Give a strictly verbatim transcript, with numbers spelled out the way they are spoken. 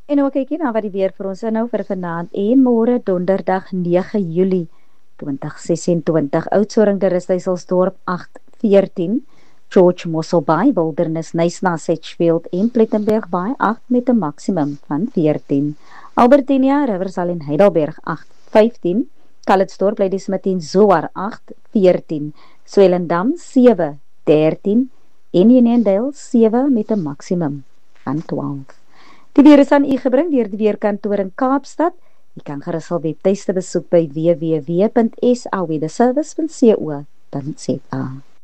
En nou kyk jy na wat die weer vir ons inhou vir vanaand en môre donderdag nege Julie twintig sesentwintig. Oudtshoorn de Rusthuiselsdorp agt veertien. George Mossel Bay, Wilderness, Knysna, Sedgefield en Plettenberg Bay agt met 'n maksimum van veertien. Albertinia, Riversal en Heidelberg agt vyftien. Calitzdorp, Ladysmith en Zoar agt veertien. Swellendam sewe dertien en Uniondale sewe met 'n maksimum van twaalf. Die weer is aan u gebring deur die Weerkantoor in Kaapstad. U kan gerus al webtuiste besoek by w w w punt s a weatherservice punt co punt za.